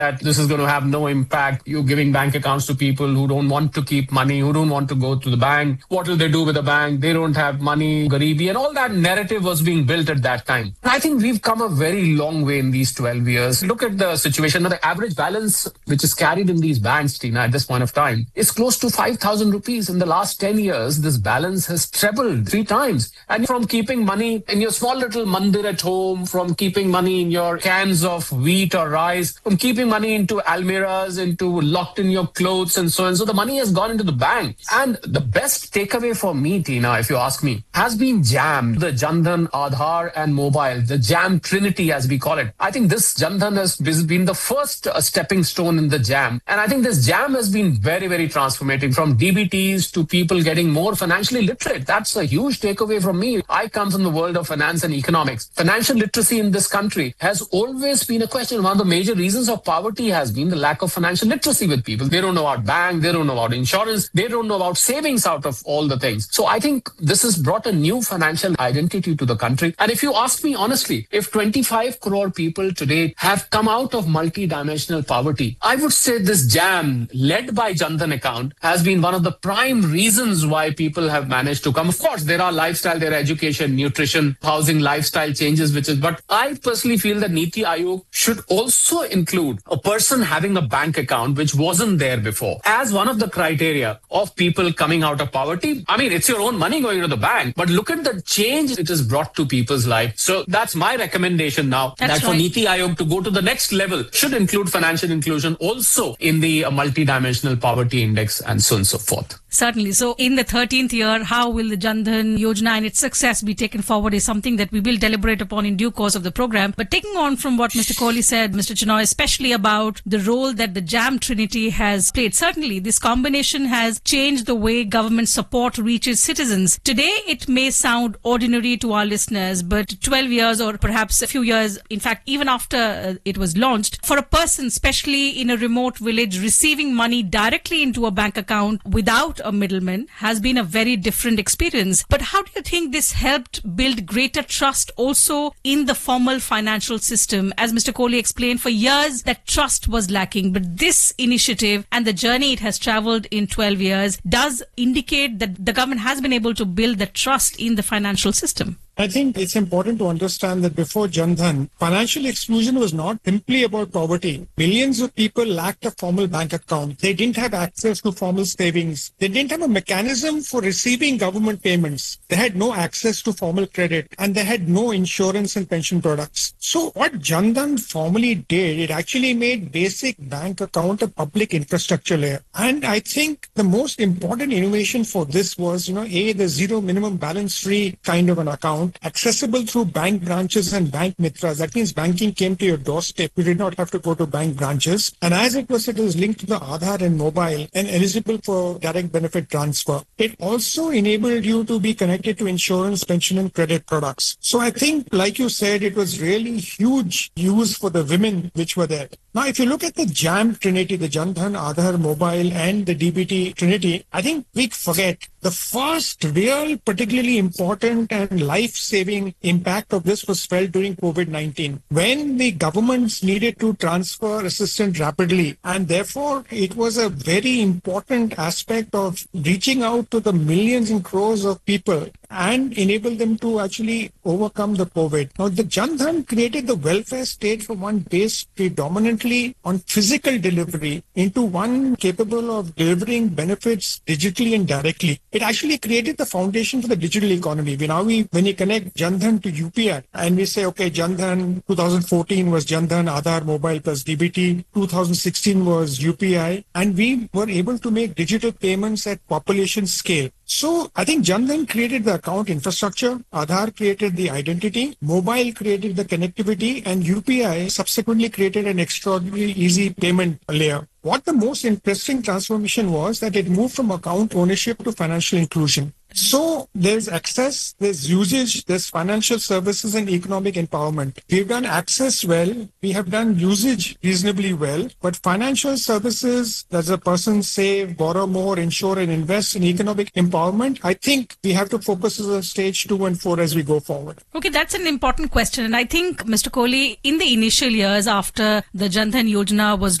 that this is going to have no impact. You're giving bank accounts to people who don't want to keep money, who don't want to go to the bank. What will they do with the bank? They don't have money, Garibi, and all that narrative was being built at that time. And I think we've come a very long way in these 12 years. Look at the situation. Now, the average balance which is carried in these banks, Tina, at this point of time is close to 5,000 rupees. In the last 10 years, this balance has trebled 3 times. And from keeping money in your small little mandir at home, from keeping money in your cans of wheat or rice, from keeping money into almiras, into locked in your clothes and so on. So the money has gone into the bank. And the best takeaway for me, Tina, if you ask me, has been JAM, the Jan Dhan, Aadhaar and mobile, the JAM Trinity as we call it. I think this Jan Dhan has been the first stepping stone in the JAM. And I think this JAM has been very, very transformative, from DBTs to people getting more financially literate. That's a huge takeaway from me. I come from the world of finance and economics. Financial literacy in this country has always been a question. One of the major reasons of poverty has been the lack of financial literacy with people. They don't know about bank, they don't know about insurance, they don't know about savings out of all the things. So I think this has brought a new financial identity to the country. And if you ask me honestly, if 25 crore people today have come out of multi-dimensional poverty, I would say this JAM, led by Jan Dhan account, has been one of the prime reasons why people have managed to come. Of course, there are lifestyle, there are education, nutrition, housing, lifestyle changes, but I personally feel that Niti Aayog should also include a person having a bank account, which wasn't there before, as one of the criteria of people coming out of poverty. I mean, it's your own money going to the bank, but look at the change it has brought to people's life. So that's my recommendation now, that for Niti Aayog to go to the next level should include financial inclusion also in the multi-dimensional poverty index and so on and so forth. Certainly. So in the 13th year, how will the Jan Dhan Yojana and its success be taken forward is something that we will deliberate upon in due course of the program. But taking on from what Mr. Kohli said, Mr. Chinoy, especially about the role that the JAM Trinity has played, certainly this combination has changed the way government support reaches citizens. Today, it may sound ordinary to our listeners, but 12 years or perhaps a few years, in fact, even after it was launched, for a person, especially in a remote village, receiving money directly into a bank account without a middleman has been a very different experience. But how do you think this helped build greater trust also in the formal financial system? As Mr. Kohli explained, for years that trust was lacking, but this initiative and the journey it has traveled in 12 years does indicate that the government has been able to build the trust in the financial system. I think it's important to understand that before Jan Dhan, financial exclusion was not simply about poverty. Millions of people lacked a formal bank account. They didn't have access to formal savings. They didn't have a mechanism for receiving government payments. They had no access to formal credit, and they had no insurance and pension products. So what Jan Dhan formally did, it actually made basic bank account a public infrastructure layer. And I think the most important innovation for this was, the zero minimum balance free kind of an account, accessible through bank branches and bank mitras. That means banking came to your doorstep. You did not have to go to bank branches. And as it was linked to the Aadhaar and mobile and eligible for direct benefit transfer. It also enabled you to be connected to insurance, pension and credit products. So I think, like you said, it was really huge use for the women which were there. Now, if you look at the JAM Trinity, the Jan Dhan, Aadhaar, mobile and the DBT Trinity, I think we forget the first real particularly important and life-saving impact of this was felt during COVID-19, when the governments needed to transfer assistance rapidly. And therefore, it was a very important aspect of reaching out to the millions and crores of people and enable them to actually overcome the COVID. Now, the Jan Dhan created the welfare state from one based predominantly on physical delivery into one capable of delivering benefits digitally and directly. It actually created the foundation for the digital economy. When you connect Jan Dhan to UPI and we say, okay, Jan Dhan 2014 was Jan Dhan, Aadhaar, mobile plus DBT, 2016 was UPI, and we were able to make digital payments at population scale. So I think Jan Dhan created the account infrastructure, Aadhaar created the identity, mobile created the connectivity, and UPI subsequently created an extraordinarily easy payment layer. What the most interesting transformation was that it moved from account ownership to financial inclusion. So there's access, there's usage, there's financial services and economic empowerment. We've done access well, we have done usage reasonably well, but financial services, does a person save, borrow more, insure and invest in economic empowerment? I think we have to focus on stage 2 and 4 as we go forward. Okay, that's an important question. And I think, Mr. Kohli, in the initial years after the Jan Dhan Yojana was